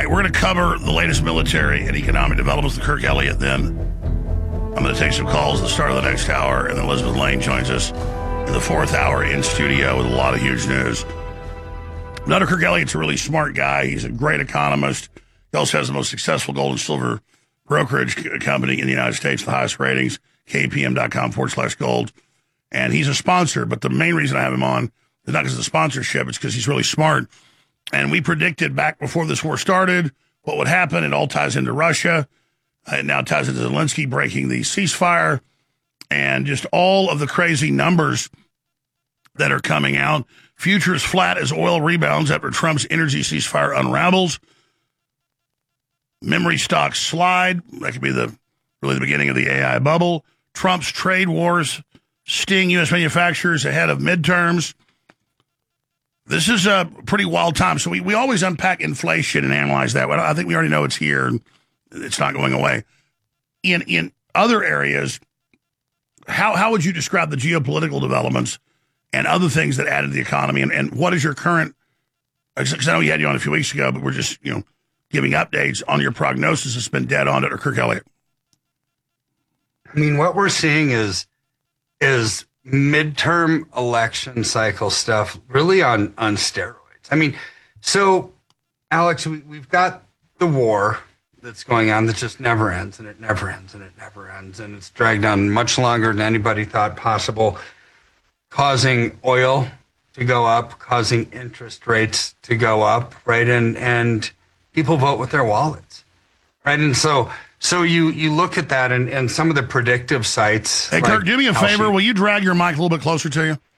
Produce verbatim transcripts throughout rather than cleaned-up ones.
right, we're going to cover the latest military and economic developments with Kirk Elliott. Then I'm going to take some calls at the start of the next hour, and then Elizabeth Lane joins us in the fourth hour in studio with a lot of huge news. Another Kirk Elliott's a really smart guy. He's a great economist. He also has the most successful gold and silver brokerage company in the United States, the highest ratings, kpm.com forward slash gold. And he's a sponsor, but the main reason I have him on is not because of the sponsorship, it's because he's really smart. And we predicted back before this war started what would happen. It all ties into Russia. It now ties into Zelensky breaking the ceasefire and just all of the crazy numbers that are coming out. Futures flat as oil rebounds after Trump's energy ceasefire unravels. Memory stocks slide. That could be the really the beginning of the A I bubble. Trump's trade wars sting U S manufacturers ahead of midterms. This is a pretty wild time. So we, we always unpack inflation and analyze that. I think we already know it's here. And it's not going away. In in other areas, how how would you describe the geopolitical developments and other things that added to the economy? And, and what is your current, because I know you had you on a few weeks ago, but we're just, you know, giving updates on your prognosis has been dead on it, or Kirk Elliott. I mean, what we're seeing is is midterm election cycle stuff really on, on steroids. I mean, so, Alex, we, we've got the war that's going on that just never ends, and it never ends, and it never ends, and it's dragged on much longer than anybody thought possible, causing oil to go up, causing interest rates to go up, right? And and people vote with their wallets, right? And so so you you look at that, and, and some of the predictive sites. Hey, like Kirk, do me a Kalshi, favor. Will you drag your mic a little bit closer to you?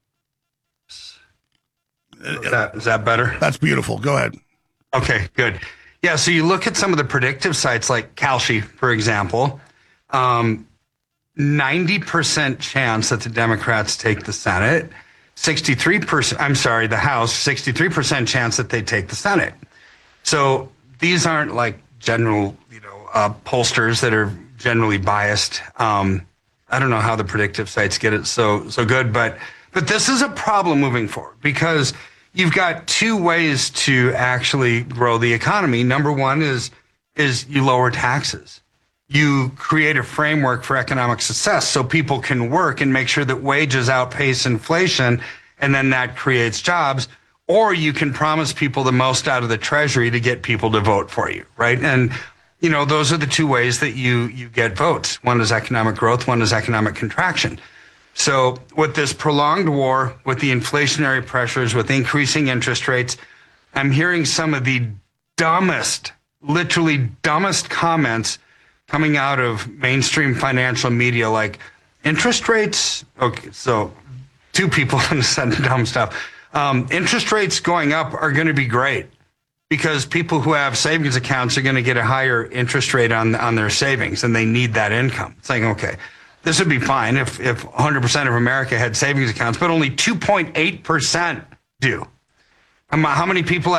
Is that, is that better? That's beautiful. Go ahead. Okay, good. Yeah, so you look at some of the predictive sites like Kalshi, for example, um, ninety percent chance that the Democrats take the Senate, sixty-three percent, I'm sorry, the House, sixty-three percent chance that they take the Senate. So these aren't like general, you know, uh, pollsters that are generally biased. Um, I don't know how the predictive sites get it so so good, but but this is a problem moving forward because you've got two ways to actually grow the economy. Number one is is you lower taxes. You create a framework for economic success so people can work and make sure that wages outpace inflation, and then that creates jobs. Or you can promise people the most out of the treasury to get people to vote for you, right? And, you know, those are the two ways that you you get votes. One is economic growth, one is economic contraction. So with this prolonged war, with the inflationary pressures, with increasing interest rates, I'm hearing some of the dumbest, literally dumbest comments coming out of mainstream financial media, like interest rates. Okay, so two people said dumb stuff. Um, interest rates going up are going to be great because people who have savings accounts are going to get a higher interest rate on on their savings, and they need that income. It's like, okay, this would be fine if, if one hundred percent of America had savings accounts, but only two point eight percent do. How many people